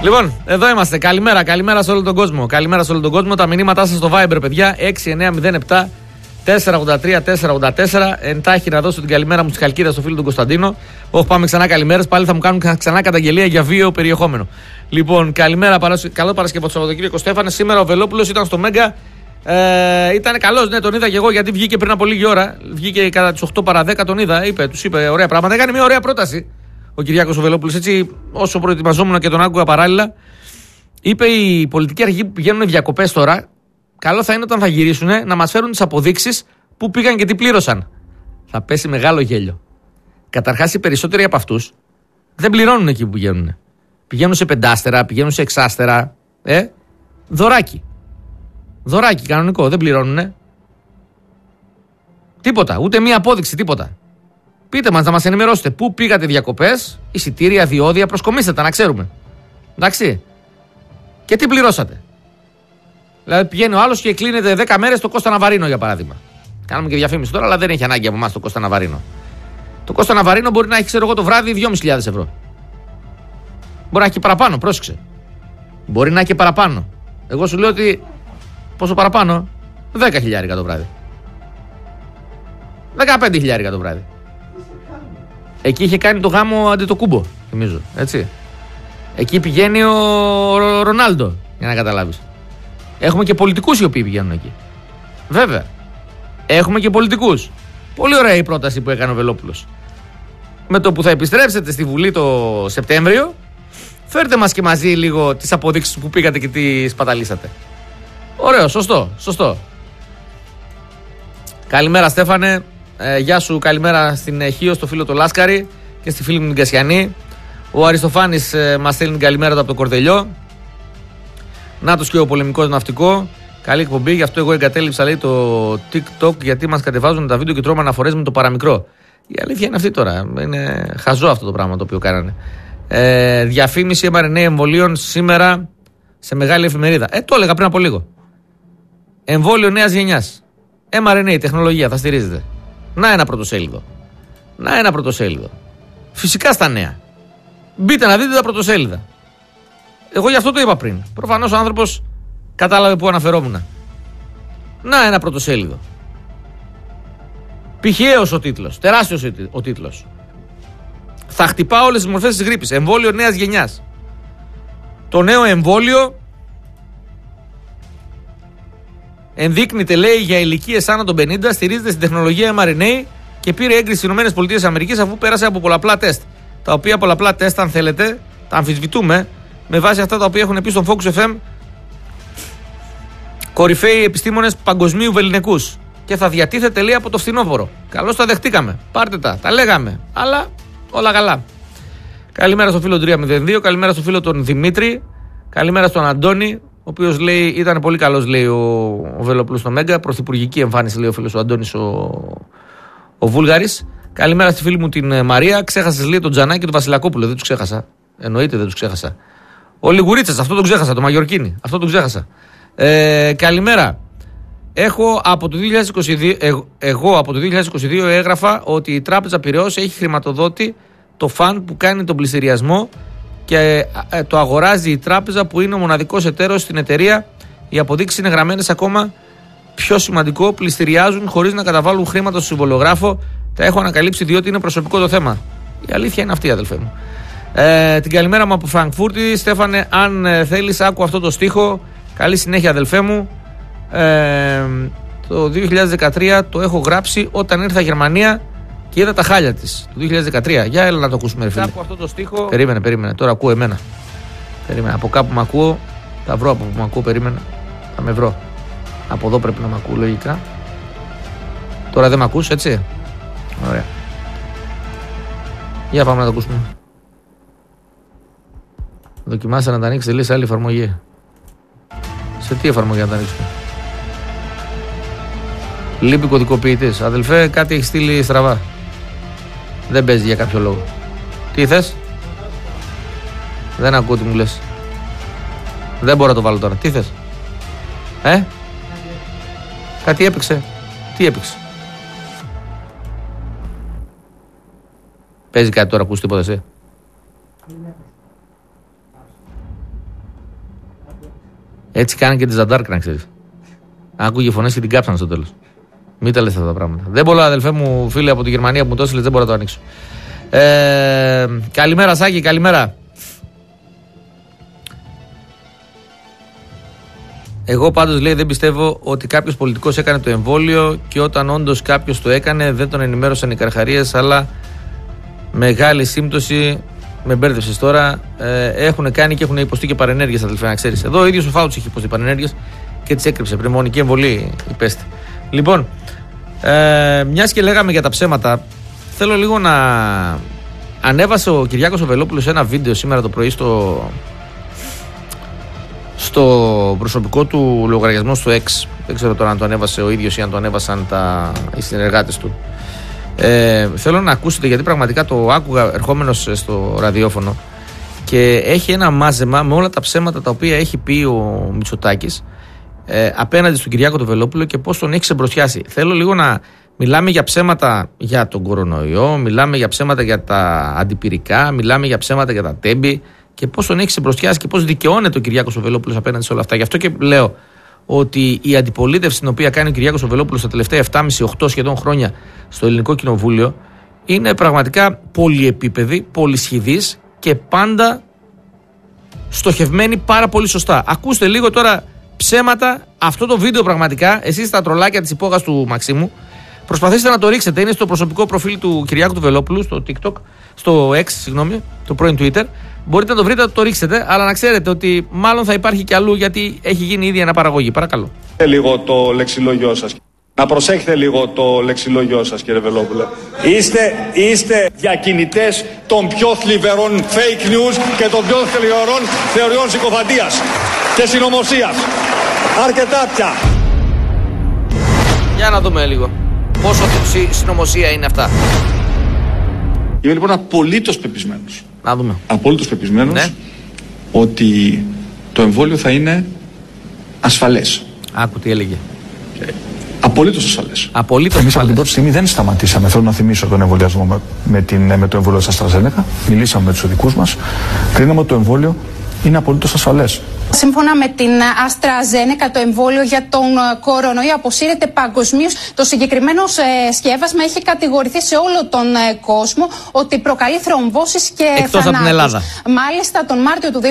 Λοιπόν, εδώ είμαστε. Καλημέρα σε όλο τον κόσμο. Καλημέρα σε όλο τον κόσμο. Τα μηνύματά σας στο Viber, παιδιά. 6907 483 484. Εντάχει να δώσω την καλημέρα μου στη Χαλκίδα στο φίλο του Κωνσταντίνο. Όχι, πάμε ξανά καλημέρες. Πάλι θα μου κάνουν ξανά καταγγελία για βίαιο περιεχόμενο. Λοιπόν, καλημέρα. Καλό Παρασκευό Σαββατοκύριακο, Στέφανε. Σήμερα ο Βελόπουλος ήταν στο Μέγκα. Ήταν καλός, ναι, τον είδα και εγώ γιατί βγήκε πριν από λίγη ώρα. Βγήκε κατά τις 8 παρα 10, τον είδα. Τους είπε ωραία πράγματα. Έκανε μια ωραία πρόταση ο Κυριάκος ο Βελόπουλος. Έτσι, όσο προετοιμαζόμουν και τον άκουγα παράλληλα, είπε οι πολιτικοί αρχηγοί που πηγαίνουν διακοπές τώρα, καλό θα είναι όταν θα γυρίσουν να μας φέρουν τις αποδείξεις που πήγαν και τι πλήρωσαν. Θα πέσει μεγάλο γέλιο. Καταρχάς, οι περισσότεροι από αυτούς δεν πληρώνουν εκεί που πηγαίνουν. Πηγαίνουν σε πεντάστερα, πηγαίνουν σε εξάστερα. Δωράκι. Δωράκι κανονικό, δεν πληρώνουνε. Τίποτα, ούτε μία απόδειξη, τίποτα. Πείτε μας, να μας ενημερώσετε πού πήγατε διακοπές, εισιτήρια, διόδια, προσκομίστε τα να ξέρουμε. Εντάξει. Και τι πληρώσατε. Δηλαδή πηγαίνει ο άλλος και κλείνεται 10 μέρες στο Κώστα Ναβαρίνο για παράδειγμα. Κάνουμε και διαφήμιση τώρα, αλλά δεν έχει ανάγκη από εμάς το Κώστα Ναβαρίνο. Το Κώστα Ναβαρίνο μπορεί να έχει, ξέρω εγώ, το βράδυ 2.500 ευρώ. Μπορεί να έχει και παραπάνω, πρόσεξε. Μπορεί να έχει και παραπάνω. Εγώ σου λέω ότι. Πόσο παραπάνω, 10.000 το βράδυ. 15.000 το βράδυ. Εκεί είχε κάνει το γάμο Αντετοκούμπο, θυμίζω, έτσι. Εκεί πηγαίνει ο Ρονάλντο, για να καταλάβεις. Έχουμε και πολιτικούς οι οποίοι πηγαίνουν εκεί. Βέβαια. Έχουμε και πολιτικούς. Πολύ ωραία η πρόταση που έκανε ο Βελόπουλος. Με το που θα επιστρέψετε στη Βουλή το Σεπτέμβριο, φέρτε μας και μαζί λίγο τις αποδείξεις που πήγατε και τις παταλήσατε. Ωραίο, σωστό. Καλημέρα Στέφανε, γεια σου, καλημέρα στην Χίο, στο φίλο του Λάσκαρη και στη φίλη μου την Κασιανή. Ο Αριστοφάνης μας στέλνει την καλημέρα του από το Κορδελιό. Νάτος και ο πολεμικός ναυτικό. Καλή εκπομπή, γι' αυτό εγώ εγκατέλειψα, λέει, το TikTok, γιατί μας κατεβάζουν τα βίντεο και τρώμε αναφορές με το παραμικρό. Η αλήθεια είναι αυτή τώρα, είναι χαζό αυτό το πράγμα το οποίο κάνανε. Διαφήμιση mRNA εμβολίων σήμερα σε μεγάλη εφημερίδα. Το έλεγα πριν από λίγο. Εμβόλιο νέας γενιάς. mRNA, τεχνολογία, θα στηρίζεται. Να ένα πρωτοσέλιδο. Φυσικά στα νέα. Μπείτε να δείτε τα πρωτοσέλιδα. Εγώ γι' αυτό το είπα πριν. Προφανώς ο άνθρωπος κατάλαβε που αναφερόμουν. Να ένα πρωτοσέλιδο. Πηχαίος ο τίτλος. Τεράστιος ο τίτλος. Θα χτυπά όλες τις μορφές της γρίπης. Εμβόλιο νέας γενιάς. Το νέο εμβόλιο ενδείκνυται, λέει, για ηλικίες άνω των 50, στηρίζεται στην τεχνολογία mRNA και πήρε έγκριση στις ΗΠΑ αφού πέρασε από πολλαπλά τεστ. Τα οποία πολλαπλά τεστ, αν θέλετε, τα αμφισβητούμε με βάση αυτά τα οποία έχουν πει στον Focus FM κορυφαίοι επιστήμονες παγκοσμίου βεληνικούς. Και θα διατίθεται, λέει, από το φθινόπωρο. Καλώς τα δεχτήκαμε. Πάρτε τα λέγαμε. Αλλά όλα καλά. Καλημέρα στο φίλο 302, καλημέρα στο φίλο τον Δημήτρη, καλημέρα στον Αντώνη, ο οποίος, λέει, ήταν πολύ καλός, λέει, ο Βελόπουλος στο Μέγκα. Πρωθυπουργική εμφάνιση, λέει ο φίλος ο Αντώνης ο Βούλγαρης. Καλημέρα στη φίλη μου την Μαρία. Ξέχασες, λέει, τον Τζανάκη και τον Βασιλακόπουλο. Δεν τους ξέχασα. Εννοείται δεν τους ξέχασα. Ο Λιγουρίτσας, αυτό τον ξέχασα. Το Μαγιορκίνη, αυτό τον ξέχασα. Καλημέρα. Εγώ από το 2022 έγραφα ότι η Τράπεζα Πειραιώς έχει χρηματοδότη το φαν που κάνει τον πληστηριασμό και το αγοράζει η τράπεζα που είναι ο μοναδικός εταίρος στην εταιρεία. Οι αποδείξεις είναι γραμμένες ακόμα. Πιο σημαντικό, πληστηριάζουν χωρίς να καταβάλουν χρήματα στο συμβολογράφο. Τα έχω ανακαλύψει διότι είναι προσωπικό το θέμα. Η αλήθεια είναι αυτή, αδελφέ μου. Την καλημέρα μου από Φραγκφούρτη. Στέφανε, αν θέλεις, άκου αυτό το στίχο. Καλή συνέχεια, αδελφέ μου. Το 2013 το έχω γράψει όταν ήρθα Γερμανία και είδα τα χάλια της. Το 2013. Για έλα να το ακούσουμε, ρε φίλε. Άκου αυτό το στίχο. Περίμενε. Τώρα ακούω εμένα. Περίμενε. Από κάπου με ακούω. Θα βρω από που με ακούω. Περίμενε. Θα με βρω. Από εδώ πρέπει να με ακούω, λογικά. Τώρα δεν με ακούς, έτσι. Ωραία. Για πάμε να το ακούσουμε. Δοκιμάστε να τα ανοίξετε, λέει, σε άλλη εφαρμογή. Σε τι εφαρμογή να τα ανοίξουμε? Λείπει κωδικοποιητής. Αδελφέ, κάτι έχει στείλει στραβά. Δεν παίζει για κάποιο λόγο. Τι θες? Δεν ακούω τι μου λες. Δεν μπορώ να το βάλω τώρα. Τι θες? Κάτι έπαιξε. Τι έπαιξε? Παίζει κάτι τώρα, ακούς τίποτα εσύ? Έτσι κάνει και τη Ζαντάρκ, να ξέρεις. Άκουγε φωνές και την κάψαν στο τέλος. Μην τα λες αυτά τα πράγματα. Δεν μπορώ, αδελφέ μου, φίλε από τη Γερμανία που μου το έστειλες, δεν μπορώ να το ανοίξω. Καλημέρα, Σάκη, καλημέρα. Εγώ πάντως, λέει, δεν πιστεύω ότι κάποιος πολιτικός έκανε το εμβόλιο και όταν όντως κάποιος το έκανε δεν τον ενημέρωσαν οι καρχαρίες, αλλά μεγάλη σύμπτωση, με μπέρδευσες τώρα, έχουν κάνει και έχουν υποστεί και παρενέργειες, αδελφέ, να ξέρεις. Εδώ ο ίδιος ο Φάουτσι έχει υποστεί παρενέργειες και τις έκρυψε. Πνευμονική εμβολή υπέστη. Λοιπόν, μιας και λέγαμε για τα ψέματα, θέλω λίγο να... Ανέβασε ο Κυριάκος ο Βελόπουλος ένα βίντεο σήμερα το πρωί στο προσωπικό του λογαριασμό στο X. Δεν ξέρω τώρα αν το ανέβασε ο ίδιος ή αν το ανέβασαν οι συνεργάτες του. Θέλω να ακούσετε, γιατί πραγματικά το άκουγα ερχόμενος στο ραδιόφωνο και έχει ένα μάζεμα με όλα τα ψέματα τα οποία έχει πει ο Μητσοτάκης απέναντι στον Κυριάκο τον Βελόπουλο και πώς τον έχει ξεμπροστιάσει. Θέλω λίγο να μιλάμε για ψέματα για τον κορονοϊό, μιλάμε για ψέματα για τα αντιπυρικά, μιλάμε για ψέματα για τα τέμπη και πώς τον έχει ξεμπροστιάσει και πώς δικαιώνεται ο Κυριάκος ο Βελόπουλος απέναντι σε όλα αυτά. Γι' αυτό και λέω ότι η αντιπολίτευση την οποία κάνει ο Κυριάκος ο Βελόπουλος τα τελευταία 7,5-8 σχεδόν χρόνια στο Ελληνικό Κοινοβούλιο είναι πραγματικά πολυεπίπεδη, πολυσχηδής και πάντα στοχευμένη πάρα πολύ σωστά. Ακούστε λίγο τώρα ψέματα, αυτό το βίντεο πραγματικά, εσείς τα τρολάκια της υπόγας του Μαξίμου, προσπαθήστε να το ρίξετε, είναι στο προσωπικό προφίλ του Κυριάκου του Βελόπουλου, στο TikTok, στο X, συγγνώμη, το πρώην Twitter. Μπορείτε να το βρείτε, να το ρίξετε, αλλά να ξέρετε ότι μάλλον θα υπάρχει κι αλλού γιατί έχει γίνει ήδη αναπαραγωγή. Παρακαλώ. Λίγο το λεξιλόγιο σας. Να προσέχετε λίγο το λεξιλόγιο σας, κύριε Βελόπουλε. Είστε διακινητές των πιο θλιβερών fake news και των πιο θλιβερών θεωριών συκοφαντίας και συνωμοσίας. Αρκετά πια. Για να δούμε λίγο πόσο συνωμοσία είναι αυτά. Είμαι λοιπόν απολύτως πεπισμένος. Να δούμε. Απολύτως πεπισμένος, ναι, ότι το εμβόλιο θα είναι ασφαλές. Άκου τι έλεγε. Απολύτως ασφαλές. Εμείς από την πρώτη στιγμή δεν σταματήσαμε. Θέλω να θυμίσω τον εμβολιασμό με το εμβόλιο της AstraZeneca. Μιλήσαμε με τους οδικούς μας. Κρίναμε ότι το εμβόλιο είναι απολύτως ασφαλές. Σύμφωνα με την AstraZeneca, το εμβόλιο για τον κορονοϊό αποσύρεται παγκοσμίως. Το συγκεκριμένο σκεύασμα έχει κατηγορηθεί σε όλο τον κόσμο ότι προκαλεί θρομβώσεις και εκτός θανάτους. Από την Ελλάδα. Μάλιστα, τον Μάρτιο του 2021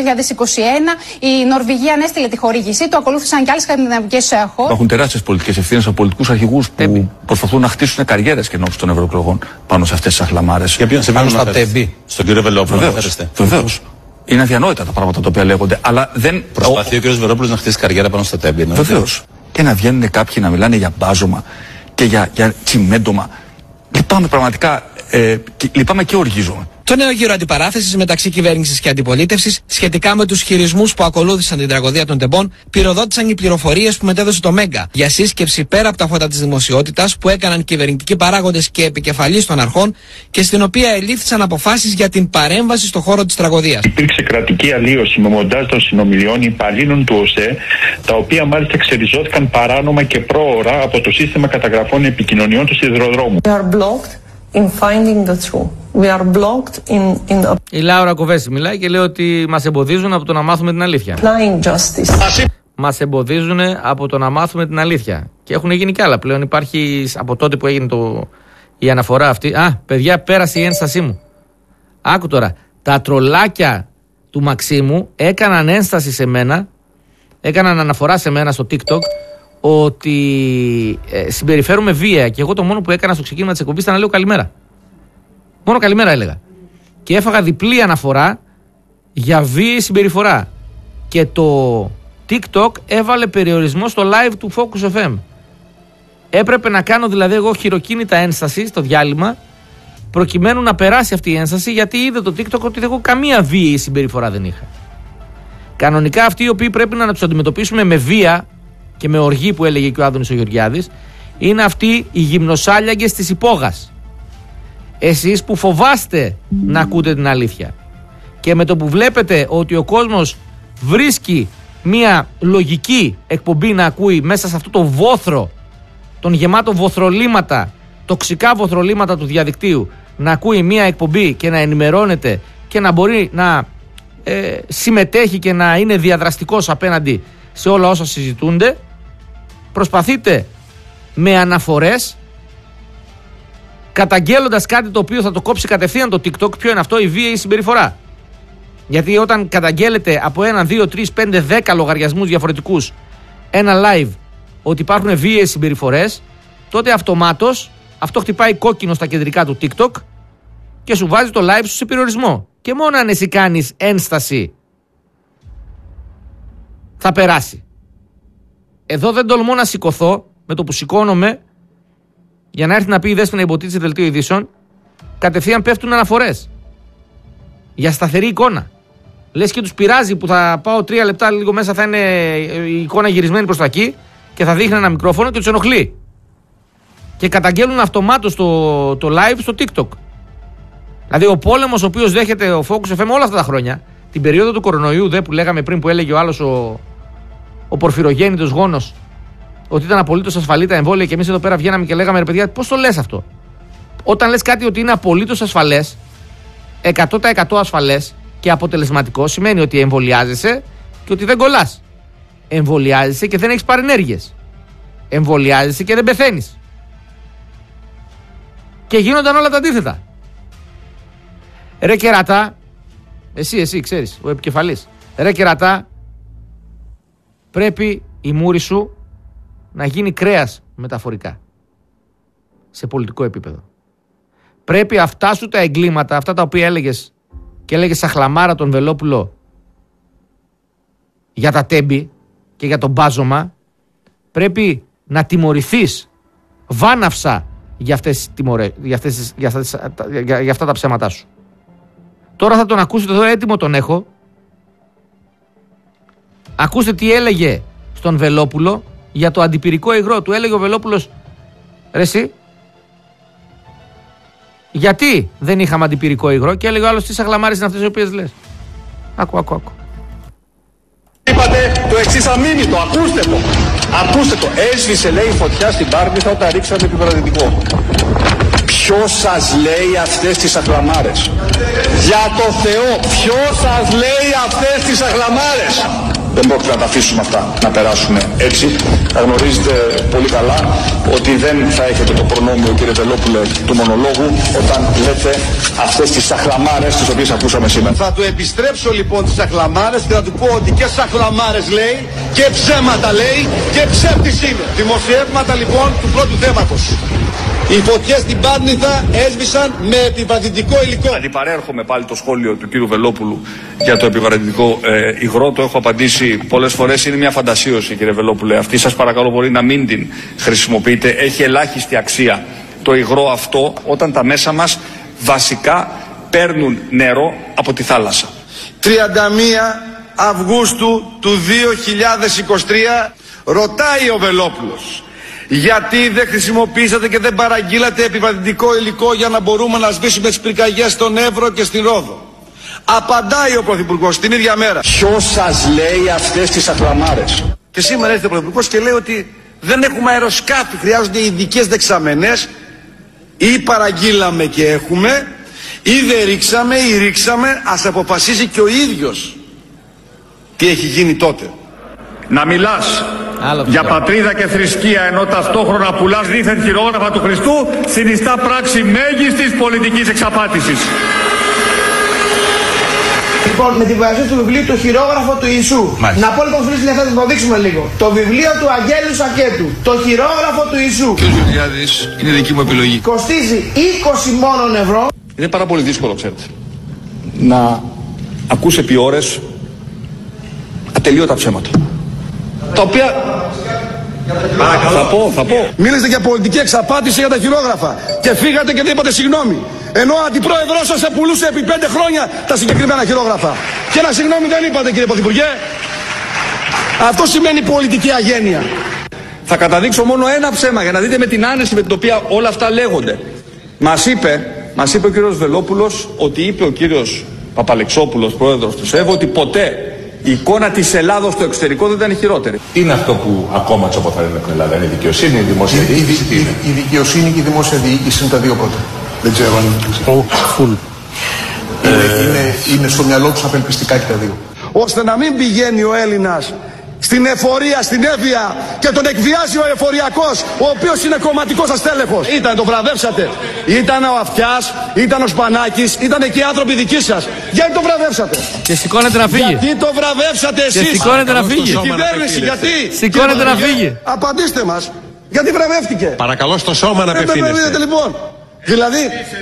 η Νορβηγία ανέστειλε τη χορήγησή του, ακολούθησαν και άλλες σκανδιναβικές χώρες. Υπάρχουν τεράστιες πολιτικές ευθύνες από πολιτικούς αρχηγούς που προσπαθούν να χτίσουν καριέρες και ενόψει των ευρωεκλογών πάνω σε αυτές τις αχλαμάρες. Για ποιον σε πάνω στα τέμπη, στον κύριο Βελόπουλο. Βεβαίως. Είναι αδιανόητα τα πράγματα τα οποία λέγονται, αλλά δεν. Προσπαθεί ο κ. Βελόπουλος να χτίσει καριέρα πάνω στα τέμπη. Βεβαίως. Και να βγαίνουν κάποιοι να μιλάνε για μπάζωμα και για τσιμέντομα. Λυπάμαι πραγματικά. Λυπάμαι και οργίζομαι. Το νέο γύρο αντιπαράθεσης μεταξύ κυβέρνησης και αντιπολίτευσης σχετικά με τους χειρισμούς που ακολούθησαν την τραγωδία των τεμπών πυροδότησαν οι πληροφορίες που μετέδωσε το Μέγκα για σύσκεψη πέρα από τα φώτα της δημοσιότητας που έκαναν κυβερνητικοί παράγοντες και επικεφαλής των αρχών και στην οποία ελήφθησαν αποφάσεις για την παρέμβαση στο χώρο της τραγωδίας. Υπήρξε κρατική αλλίωση με μοντάζ των συνομιλιών υπαλλήλων του ΟΣΕ, τα οποία μάλιστα ξεριζώθηκαν παράνομα και πρόωρα από το σύστημα καταγραφών επικοινωνιών του σιδηροδρόμου. In finding the truth. We are blocked in Η Λάουρα Κοβέση μιλάει και λέει ότι μας εμποδίζουν από το να μάθουμε την αλήθεια. applying justice. Μας εμποδίζουν από το να μάθουμε την αλήθεια. Και έχουν γίνει κι άλλα. Πλέον υπάρχει από τότε που έγινε η αναφορά αυτή. Α, παιδιά, πέρασε η ένστασή μου. Άκου τώρα. Τα τρολάκια του Μαξίμου έκαναν ένσταση σε μένα, έκαναν αναφορά σε μένα στο TikTok ότι συμπεριφέρομαι βία και εγώ το μόνο που έκανα στο ξεκίνημα της εκπομπής ήταν να λέω καλημέρα. Μόνο καλημέρα έλεγα. Και έφαγα διπλή αναφορά για βίαιη συμπεριφορά. Και το TikTok έβαλε περιορισμό στο live του Focus FM. Έπρεπε να κάνω δηλαδή εγώ χειροκίνητα ένσταση στο διάλειμμα προκειμένου να περάσει αυτή η ένσταση, γιατί είδε το TikTok ότι εγώ καμία βίαιη συμπεριφορά δεν είχα. Κανονικά αυτοί οι οποίοι πρέπει να τους αντιμετωπίσουμε με βία και με οργή, που έλεγε και ο Άδωνης ο Γεωργιάδης, είναι αυτοί οι γυμνοσάλιαγκες της υπόγας. Εσείς που φοβάστε να ακούτε την αλήθεια και με το που βλέπετε ότι ο κόσμος βρίσκει μια λογική εκπομπή να ακούει μέσα σε αυτό το βόθρο, τον γεμάτο βοθρολίματα, τοξικά βοθρολίματα του διαδικτύου, να ακούει μια εκπομπή και να ενημερώνεται και να μπορεί να συμμετέχει και να είναι διαδραστικός απέναντι σε όλα όσα συζητούνται. Προσπαθείτε με αναφορές, καταγγέλλοντας κάτι το οποίο θα το κόψει κατευθείαν το TikTok. Ποιο είναι αυτό? Η βίαιη συμπεριφορά. Γιατί όταν καταγγέλλετε από 1, 2, 3, 5, 10 λογαριασμούς διαφορετικούς ένα live ότι υπάρχουν βίαιες συμπεριφορές, τότε αυτομάτως αυτό χτυπάει κόκκινο στα κεντρικά του TikTok και σου βάζει το live σου σε περιορισμό. Και μόνο αν εσύ κάνεις ένσταση θα περάσει. Εδώ δεν τολμώ να σηκωθώ, με το που σηκώνομαι για να έρθει να πει η Δέσποινα Ιμποτίτση δελτίο ειδήσεων, κατευθείαν πέφτουν αναφορές για σταθερή εικόνα. Λες και τους πειράζει που θα πάω 3 λεπτά λίγο μέσα, θα είναι η εικόνα γυρισμένη προς τα εκεί και θα δείχνει ένα μικρόφωνο και τους ενοχλεί. Και καταγγέλνουν αυτομάτως το live στο TikTok. Δηλαδή ο πόλεμος ο οποίος δέχεται ο Focus FM όλα αυτά τα χρόνια, την περίοδο του κορονοϊού που λέγαμε πριν, που έλεγε ο άλλος ο πορφυρογέννητος γόνος ότι ήταν απολύτως ασφαλή τα εμβόλια, και εμείς εδώ πέρα βγαίναμε και λέγαμε, ρε παιδιά, πώς το λες αυτό? Όταν λες κάτι ότι είναι απολύτως ασφαλές, 100% ασφαλές και αποτελεσματικό, σημαίνει ότι εμβολιάζεσαι και ότι δεν κολλάς. Εμβολιάζεσαι και δεν έχεις παρενέργειες. Εμβολιάζεσαι και δεν πεθαίνεις. Και γίνονταν όλα τα αντίθετα. Ρε κερατά, εσύ ξέρεις, ο επικεφαλής. Ρε κερατά, πρέπει η μούρη σου να γίνει κρέας μεταφορικά σε πολιτικό επίπεδο. Πρέπει αυτά σου τα εγκλήματα, αυτά τα οποία έλεγες και έλεγες σαν χλαμάρα τον Βελόπουλο για τα τέμπη και για τον μπάζωμα, πρέπει να τιμωρηθείς βάναυσα για αυτά τα ψέματά σου. Τώρα θα τον ακούσετε εδώ, έτοιμο τον έχω. Ακούστε τι έλεγε στον Βελόπουλο για το αντιπυρικό υγρό. Του έλεγε ο Βελόπουλος, ρε εσύ, γιατί δεν είχαμε αντιπυρικό υγρό? Και έλεγε ο άλλος, τι σαγλαμάρες είναι αυτές οι οποίες λες? Άκου. Είπατε το εξής αμήνυτο, ακούστε το. Έσβησε, λέει, φωτιά στην Πάρνηθα όταν ρίξαμε επιβραδυτικό. Ποιος σας λέει αυτές τις αχλαμάρες? Για το Θεό, ποιος σας λέει αυτές τις αχλαμάρες? Δεν πρόκειται να τα αφήσουμε αυτά να περάσουν έτσι. Θα γνωρίζετε πολύ καλά ότι δεν θα έχετε το προνόμιο, κύριε Βελόπουλε, του μονολόγου όταν λέτε αυτές τις σαχλαμάρες τις οποίες ακούσαμε σήμερα. Θα του επιστρέψω λοιπόν τις σαχλαμάρες και θα του πω ότι και σαχλαμάρες λέει και ψέματα λέει και ψεύτης είναι. Δημοσιεύματα λοιπόν του πρώτου θέματος. Οι φωτιές στην Πάρνηθα έσβησαν με επιβραδυτικό υλικό. Αντιπαρέρχομαι πάλι το σχόλιο του κύριου Βελόπουλου για το επιβραδυτικό υγρό. Το έχω απαντήσει πολλές φορές. Είναι μια φαντασίωση, κύριε Βελόπουλε. Αυτή σας παρακαλώ πολύ να μην την χρησιμοποιείτε. Έχει ελάχιστη αξία το υγρό αυτό όταν τα μέσα μας βασικά παίρνουν νερό από τη θάλασσα. 31 Αυγούστου του 2023 ρωτάει ο Βελόπουλος. Γιατί δεν χρησιμοποιήσατε και δεν παραγγείλατε επιβραδυτικό υλικό για να μπορούμε να σβήσουμε τις πυρκαγιές στον Εύρο και στην Ρόδο? Απαντάει ο Πρωθυπουργός την ίδια μέρα. Ποιος σας λέει αυτές τις αχλαμάρες? Και σήμερα έρχεται ο Πρωθυπουργός και λέει ότι δεν έχουμε αεροσκάφη, χρειάζονται ειδικές δεξαμενές. Ή παραγγείλαμε και έχουμε, ή δεν ρίξαμε ή ρίξαμε. Ας αποφασίσει και ο ίδιος τι έχει γίνει τότε. Να μιλάς για πατρίδα και θρησκεία ενώ ταυτόχρονα πουλάς δίθεν χειρόγραφα του Χριστού συνιστά πράξη μέγιστης πολιτικής εξαπάτησης. Λοιπόν, με την παρουσίαση του βιβλίου Το χειρόγραφο του Ιησού. Να πω λοιπόν φίλοι συνεχώς να το δείξουμε λίγο. Το βιβλίο του Αγγέλου Σακέτου. Το χειρόγραφο του Ιησού. Και είναι δική μου επιλογή. Κοστίζει 20 μόνον ευρώ. Είναι πάρα πολύ δύσκολο, ξέρετε, να ακούς επί ώρες ατελείωτα ψέματα. Τα οποία... Θα πω. Μίλησατε για πολιτική εξαπάτηση για τα χειρόγραφα και φύγατε και δεν είπατε συγγνώμη. Ενώ ο αντιπρόεδρος σας πουλούσε επί 5 χρόνια τα συγκεκριμένα χειρόγραφα. Και ένα συγγνώμη δεν είπατε, κύριε Πρωθυπουργέ. Αυτό σημαίνει πολιτική αγένεια. Θα καταδείξω μόνο ένα ψέμα για να δείτε με την άνεση με την οποία όλα αυτά λέγονται. Μας είπε ο κύριος Βελόπουλος ότι είπε ο κύριος Παπαλεξόπουλος, πρόεδρος του ΣΕΒ, ότι ποτέ η εικόνα της Ελλάδος στο εξωτερικό δεν ήταν χειρότερη. Τι είναι αυτό που ακόμα τους αποθαρρύνει την Ελλάδα? Είναι η δικαιοσύνη, η δημόσια διοίκηση? Τι είναι? Η δικαιοσύνη και η δημόσια διοίκηση είναι τα δύο πρώτα. Δεν ξέρω αν είναι. είναι στο μυαλό τους απελπιστικά και τα δύο. Ώστε να μην πηγαίνει ο Έλληνας στην εφορία, στην έβεια και τον εκβιάζει ο εφοριακός, ο οποίος είναι κομματικός σας τέλεχος. Τον βραβεύσατε. Ήταν ο Αυτιάς, ήταν ο Σπανάκης, ήταν και οι άνθρωποι δικοί σας. Γιατί τον βραβεύσατε? Και σηκώνεται να φύγει. Γιατί τον βραβεύσατε εσείς? Και σηκώνεται να φύγει. Η κυβέρνηση, γιατί? Σηκώνεται να φύγει. Απαντήστε μας. Γιατί βραβεύτηκε? Παρακαλώ στο σώμα να απευθύνεστε. Λοιπόν. Δηλαδή,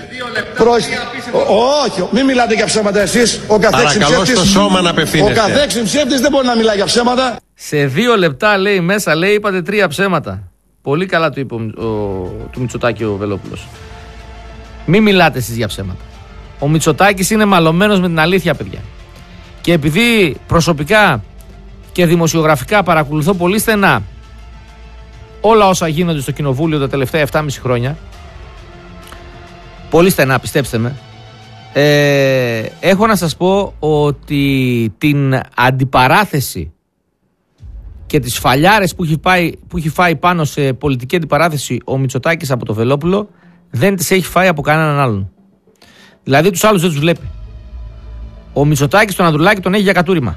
όχι, μην μιλάτε για ψέματα εσείς. Παρακαλώ στο σώμα να απευθύνεστε. Ο καθέξιν ψεύτης δεν μπορεί να μιλάει για ψέματα. Σε 2 λεπτά λέει μέσα, λέει, είπατε 3 ψέματα. Πολύ καλά του είπε του Μητσοτάκη ο Βελόπουλος. Μην μιλάτε εσείς για ψέματα. Ο Μητσοτάκης είναι μαλωμένος με την αλήθεια, παιδιά. Και επειδή προσωπικά και δημοσιογραφικά παρακολουθώ πολύ στενά όλα όσα γίνονται στο κοινοβούλιο τα τελευταία 7,5 χρόνια, πολύ στενά, πιστέψτε με, έχω να σας πω ότι την αντιπαράθεση και τις φαλιάρες που έχει φάει πάνω σε πολιτική αντιπαράθεση ο Μητσοτάκης από το Βελόπουλο δεν τις έχει φάει από κανέναν άλλον. Δηλαδή τους άλλους δεν τους βλέπει. Ο Μητσοτάκης τον Ανδρουλάκη τον έχει για κατούριμα.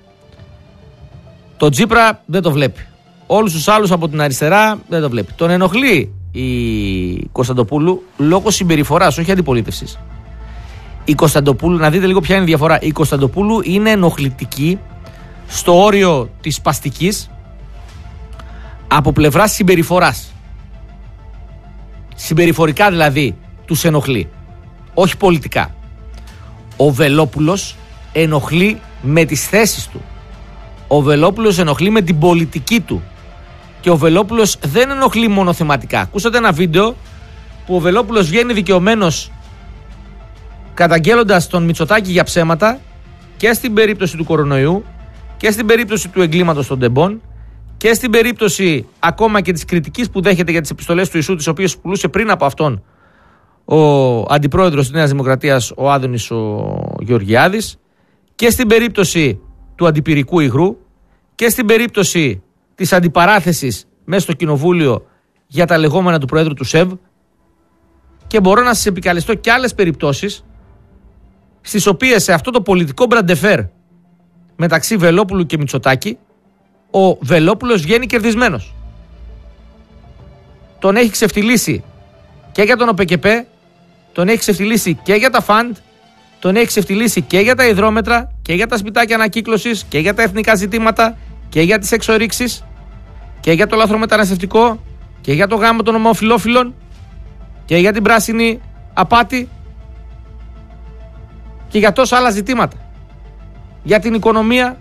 Το Τσίπρα δεν το βλέπει. Όλους τους άλλους από την αριστερά δεν το βλέπει. Τον ενοχλεί η Κωνσταντοπούλου λόγω συμπεριφοράς, όχι αντιπολίτευσης. Η Κωνσταντοπούλου, να δείτε λίγο ποια είναι η διαφορά. Η Κωνσταντοπούλου είναι ενοχλητική στο όριο της σπαστικής από πλευράς συμπεριφοράς. Συμπεριφορικά δηλαδή τους ενοχλεί, όχι πολιτικά. Ο Βελόπουλος ενοχλεί με τις θέσεις του. Ο Βελόπουλος ενοχλεί με την πολιτική του. Και ο Βελόπουλος δεν ενοχλεί μόνο θεματικά. Ακούσατε ένα βίντεο που ο Βελόπουλος βγαίνει δικαιωμένος καταγγέλλοντας τον Μητσοτάκη για ψέματα και στην περίπτωση του κορονοϊού και στην περίπτωση του εγκλήματος των τεμπών και στην περίπτωση ακόμα και της κριτικής που δέχεται για τις επιστολές του Ιησού, τις οποίες πουλούσε πριν από αυτόν ο αντιπρόεδρος της Νέας Δημοκρατίας, ο Άδωνης ο Γεωργιάδης, και στην περίπτωση του αντιπυρικού υγρού και στην περίπτωση της αντιπαράθεσης μέσα στο κοινοβούλιο για τα λεγόμενα του Προέδρου του ΣΕΒ, και μπορώ να σας επικαλεστώ και άλλες περιπτώσεις στις οποίες σε αυτό το πολιτικό μπραντεφέρ μεταξύ Βελόπουλου και Μητσοτάκη ο Βελόπουλος βγαίνει κερδισμένος. Τον έχει ξεφτυλίσει και για τον ΟΠΕΚΕΠΕ, τον έχει ξεφτυλίσει και για τα φαντ, τον έχει ξεφτυλίσει και για τα υδρόμετρα και για τα σπιτάκια ανακύκλωσης και για τα εθνικά ζητήματα και για τις εξορίξεις και για το λαθρομεταναστευτικό και για το γάμο των ομοφυλόφιλων και για την πράσινη απάτη και για τόσα άλλα ζητήματα. Για την οικονομία,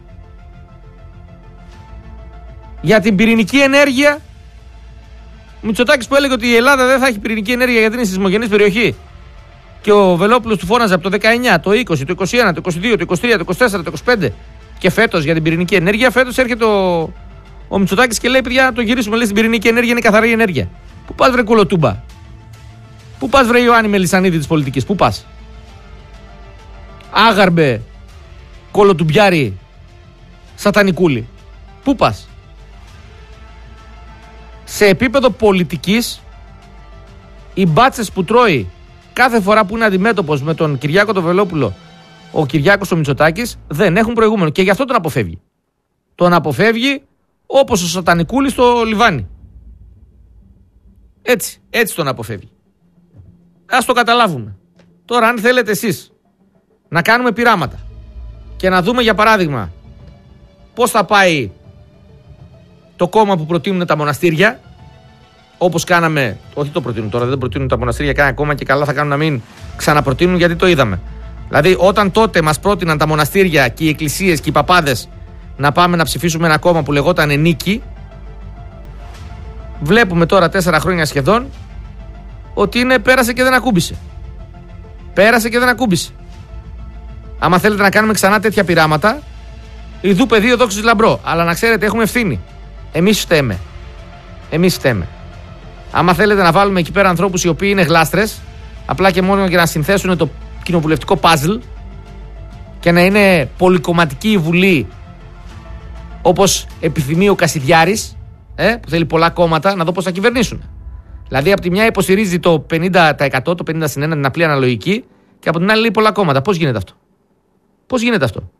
για την πυρηνική ενέργεια. Ο Μητσοτάκης που έλεγε ότι η Ελλάδα δεν θα έχει πυρηνική ενέργεια γιατί είναι σεισμογενής περιοχή. Και ο Βελόπουλος του φώναζε από το 19, το 20, το 21, το 22, το 23, το 24, το 25 και φέτος για την πυρηνική ενέργεια. Φέτος έρχεται ο Μητσοτάκης και λέει: παιδιά, το γυρίσουμε. Λέει: στην πυρηνική ενέργεια είναι καθαρή ενέργεια. Πού πας, βρε κολοτούμπα? Πού πας, βρε Ιωάννη Μελισσανίδη της πολιτικής? Πού πας? Άγαρμπε, κολοτουμπιάρι, σατανικούλη. Πού πας? Σε επίπεδο πολιτικής, οι μπάτσες που τρώει κάθε φορά που είναι αντιμέτωπος με τον Κυριάκο τον Βελόπουλο ο Κυριάκος ο Μητσοτάκης δεν έχουν προηγούμενο και γι' αυτό τον αποφεύγει. Τον αποφεύγει όπως ο σατανικούλης στο λιβάνι. Έτσι τον αποφεύγει. Ας το καταλάβουμε. Τώρα αν θέλετε εσείς να κάνουμε πειράματα και να δούμε για παράδειγμα πώς θα πάει το κόμμα που προτείνουν τα μοναστήρια, όπως κάναμε, όχι το προτείνουν τώρα, δεν προτείνουν τα μοναστήρια κανένα κόμμα και καλά θα κάνουν να μην ξαναπροτείνουν γιατί το είδαμε. Δηλαδή όταν τότε μας πρότειναν τα μοναστήρια και οι εκκλησίες και οι παπάδες να πάμε να ψηφίσουμε ένα κόμμα που λεγόταν Νίκη, βλέπουμε τώρα 4 χρόνια σχεδόν ότι είναι πέρασε και δεν ακούμπησε. Πέρασε και δεν ακούμπησε. Άμα θέλετε να κάνουμε ξανά τέτοια πειράματα, ιδού πεδίο δόξης λαμπρό. Αλλά να ξέρετε, έχουμε ευθύνη. Εμείς φταίμε. Εμείς φταίμε. Άμα θέλετε να βάλουμε εκεί πέρα ανθρώπους οι οποίοι είναι γλάστρες, απλά και μόνο για να συνθέσουν το κοινοβουλευτικό παζλ και να είναι πολυκομματική η Βουλή όπως επιθυμεί ο Κασιδιάρης, που θέλει πολλά κόμματα, να δω πώς θα κυβερνήσουν. Δηλαδή, από τη μια υποστηρίζει το 50%, το 50-1, την απλή αναλογική, και Και από την άλλη λέει πολλά κόμματα. Πώς γίνεται αυτό? Πώς γίνεται αυτό?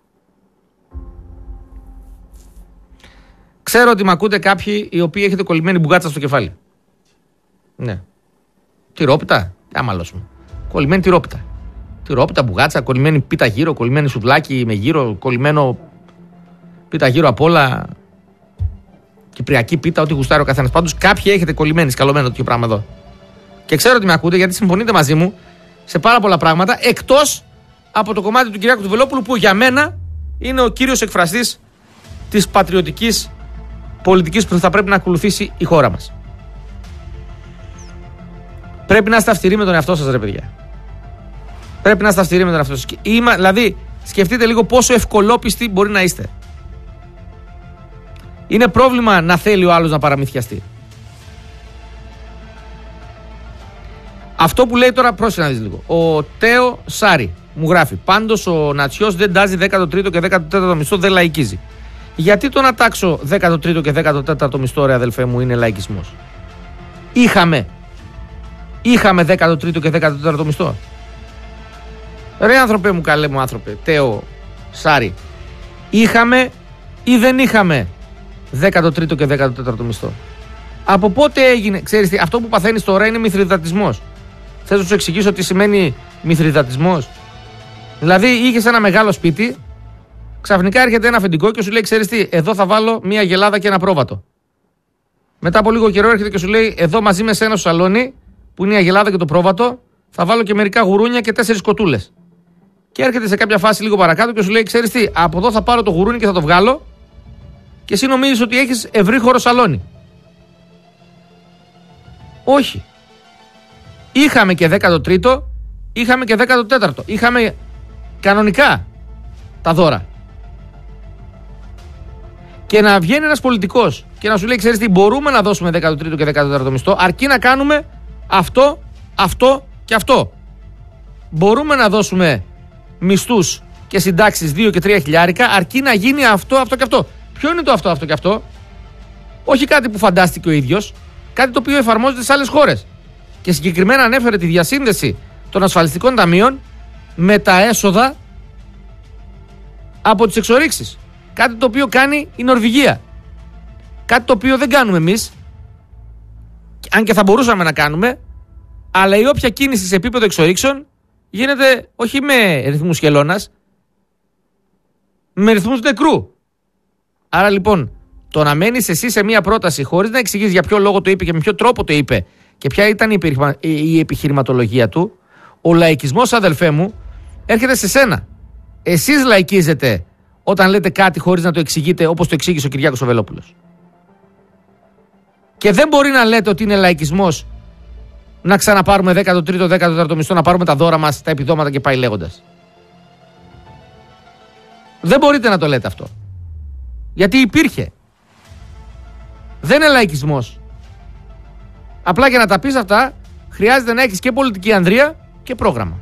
Ξέρω ότι με ακούτε κάποιοι οι οποίοι έχετε κολλημένη μπουγάτσα στο κεφάλι. Ναι. Τυρόπιτα, αμαλώσουμε. Κολλημένη τυρόπιτα. Τυρόπιτα, μπουγάτσα, κολλημένη πίτα γύρω, κολλημένη σουβλάκι με γύρω, κολλημένο πίτα γύρω απ' όλα. Κυπριακή πίτα, ό,τι γουστάρει ο καθένας. Πάντως κάποιοι έχετε κολλημένη, σκαλωμένο τέτοιο πράγμα εδώ. Και ξέρω ότι με ακούτε γιατί συμφωνείτε μαζί μου σε πάρα πολλά πράγματα, εκτός από το κομμάτι του Κυριάκου του Βελόπουλου που για μένα είναι ο κύριος εκφραστής της πατριωτικής πολιτικής που θα πρέπει να ακολουθήσει η χώρα μας. Πρέπει να είστε αυστηροί με τον εαυτό σας, ρε παιδιά. Πρέπει να είστε αυστηροί με τον εαυτό σας. Δηλαδή, σκεφτείτε λίγο πόσο ευκολόπιστοι μπορεί να είστε. Είναι πρόβλημα να θέλει ο άλλος να παραμυθιαστεί. Αυτό που λέει τώρα, πρόσεχε να δεις λίγο. Ο Τέο Σάρι μου γράφει: πάντως ο Νατσιός δεν τάζει 13ο και 14ο μισθό, δεν λαϊκίζει. Γιατί το να τάξω 13ο και 14ο μισθό, ρε αδελφέ μου, είναι λαϊκισμός? Είχαμε 13ο και 14ο μισθό. Ρε άνθρωπε μου, καλέ μου άνθρωπε, Τέο Σάρι, είχαμε ή δεν είχαμε 13ο και 14ο μισθό? Από πότε έγινε? Ξέρεις τι, αυτό που παθαίνεις τώρα είναι μηθριδατισμός. Θες να σου εξηγήσω τι σημαίνει μηθριδατισμός? Δηλαδή είχες ένα μεγάλο σπίτι, ξαφνικά έρχεται ένα αφεντικό και σου λέει: ξέρεις τι, εδώ θα βάλω μια γελάδα και ένα πρόβατο. Μετά από λίγο καιρό έρχεται και σου λέει: εδώ μαζί με σένα στο σαλόνι, που είναι η αγελάδα και το πρόβατο, θα βάλω και μερικά γουρούνια και 4 κοτούλες. Και έρχεται σε κάποια φάση λίγο παρακάτω και σου λέει: ξέρεις τι, από εδώ θα πάρω το γουρούνι και θα το βγάλω, και εσύ νομίζεις ότι έχεις ευρύχωρο σαλόνι. Όχι. Είχαμε και 13ο, είχαμε και 14ο. Είχαμε κανονικά τα δώρα. Και να βγαίνει ένας πολιτικός και να σου λέει: ξέρεις τι, μπορούμε να δώσουμε 13ο και 14ο μισθό, αρκεί να κάνουμε αυτό, αυτό και αυτό. Μπορούμε να δώσουμε μισθούς και συντάξεις 2 και 3 χιλιάρικα, αρκεί να γίνει αυτό, αυτό και αυτό. Ποιο είναι το αυτό, αυτό και αυτό? Όχι κάτι που φαντάστηκε ο ίδιος, κάτι το οποίο εφαρμόζεται σε άλλες χώρες. Και συγκεκριμένα ανέφερε τη διασύνδεση των ασφαλιστικών ταμείων με τα έσοδα από τις εξορίξεις. Κάτι το οποίο κάνει η Νορβηγία. Κάτι το οποίο δεν κάνουμε εμείς, αν και θα μπορούσαμε να κάνουμε, αλλά η όποια κίνηση σε επίπεδο εξορίξεων γίνεται όχι με ρυθμούς χελώνας, με ρυθμούς νεκρού. Άρα λοιπόν, το να μένεις εσύ σε μία πρόταση χωρίς να εξηγείς για ποιο λόγο το είπε και με ποιο τρόπο το είπε και ποια ήταν η επιχειρηματολογία του, ο λαϊκισμός, αδελφέ μου, έρχεται σε σένα. Εσείς λαϊκίζετε όταν λέτε κάτι χωρίς να το εξηγείτε, όπως το εξήγησε ο Κυριάκος ο Βελόπουλος. Και δεν μπορεί να λέτε ότι είναι λαϊκισμός να ξαναπάρουμε 13ο, 14ο μισθό, να πάρουμε τα δώρα μας, τα επιδόματα και πάει λέγοντας. Δεν μπορείτε να το λέτε αυτό. Γιατί υπήρχε. Δεν είναι λαϊκισμός. Απλά για να τα πεις αυτά χρειάζεται να έχεις και πολιτική ανδρεία και πρόγραμμα.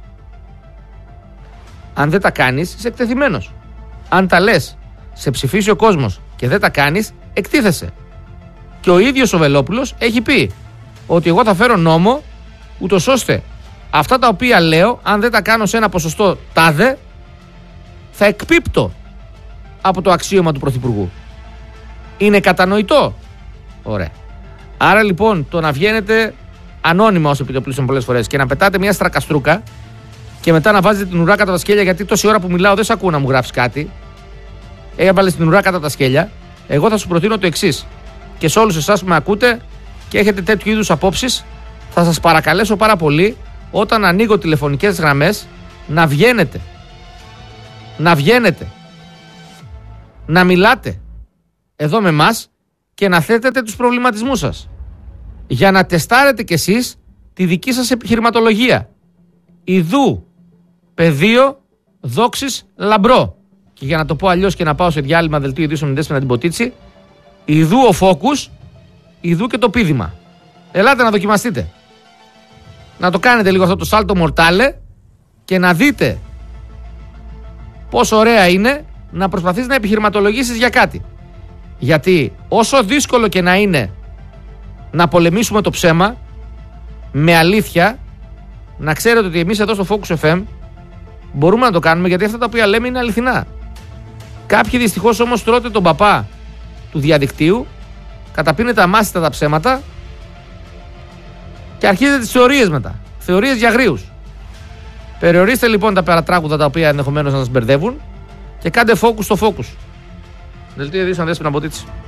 Αν δεν τα κάνεις, είσαι εκτεθειμένος. Αν τα λες, σε ψηφίσει ο κόσμος και δεν τα κάνεις, εκτίθεσαι. Και ο ίδιος ο Βελόπουλος έχει πει ότι εγώ θα φέρω νόμο ούτως ώστε αυτά τα οποία λέω, αν δεν τα κάνω σε ένα ποσοστό τάδε, θα εκπίπτω από το αξίωμα του Πρωθυπουργού. Είναι κατανοητό? Ωραία. Άρα λοιπόν το να βγαίνετε ανώνυμα ως επιτοπλίστων πολλές φορές και να πετάτε μια στρακαστρούκα και μετά να βάζετε την ουρά κατά τα σκέλια, γιατί τόση ώρα που μιλάω δεν σε ακούω να μου γράφεις κάτι, έβαλες την ουρά κατά τα σκέλια, εγώ θα σου προτείνω το εξής. Και σε όλους εσάς που με ακούτε και έχετε τέτοιου είδους απόψεις, θα σας παρακαλέσω πάρα πολύ όταν ανοίγω τηλεφωνικές γραμμές να βγαίνετε. Να βγαίνετε. Να μιλάτε εδώ με μας και να θέτετε τους προβληματισμούς σας. Για να τεστάρετε κι εσείς τη δική σας επιχειρηματολογία. Ιδού πεδίο δόξης λαμπρό. Και για να το πω αλλιώς και να πάω σε διάλειμμα δελτίο ειδήσεων με Δέσποινα την Ποτίτση, ιδού ο φόκους, ιδού και το πήδημα. Ελάτε να δοκιμαστείτε. Να το κάνετε λίγο αυτό το σάλτο μορτάλε και να δείτε πόσο ωραία είναι να προσπαθείς να επιχειρηματολογήσεις για κάτι. Γιατί όσο δύσκολο και να είναι να πολεμήσουμε το ψέμα με αλήθεια, να ξέρετε ότι εμείς εδώ στο Focus FM μπορούμε να το κάνουμε, γιατί αυτά τα οποία λέμε είναι αληθινά. Κάποιοι δυστυχώς όμως τρώτε τον παπά του διαδικτύου, καταπίνετε αμάσιτα τα ψέματα και αρχίζετε τις θεωρίες μετά. Θεωρίες για αγρίους. Περιορίστε λοιπόν τα παρατράγουδα τα οποία ενδεχομένως να σας μπερδεύουν και κάντε focus στο focus. Δελτίο ειδήσεων, Δέσποινα Μποτίτση.